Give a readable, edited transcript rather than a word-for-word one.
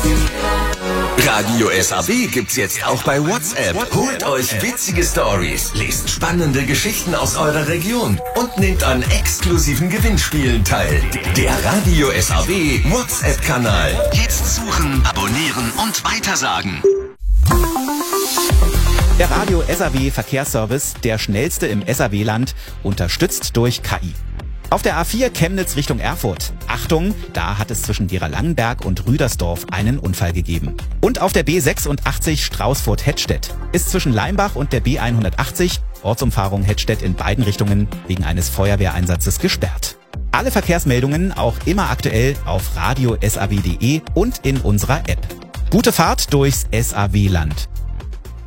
Radio SAW gibt's jetzt auch bei WhatsApp. Holt euch witzige Stories, lest spannende Geschichten aus eurer Region und nehmt an exklusiven Gewinnspielen teil. Der Radio SAW WhatsApp-Kanal. Jetzt suchen, abonnieren und weitersagen. Der Radio SAW Verkehrsservice, der schnellste im SAW-Land, unterstützt durch KI. Auf der A4 Chemnitz Richtung Erfurt. Achtung, da hat es zwischen Gera-Langenberg und Rüdersdorf einen Unfall gegeben. Und auf der B86 Straußfurt-Hettstedt ist zwischen Leimbach und der B180 Ortsumfahrung Hettstedt in beiden Richtungen wegen eines Feuerwehreinsatzes gesperrt. Alle Verkehrsmeldungen auch immer aktuell auf radiosaw.de und in unserer App. Gute Fahrt durchs SAW-Land.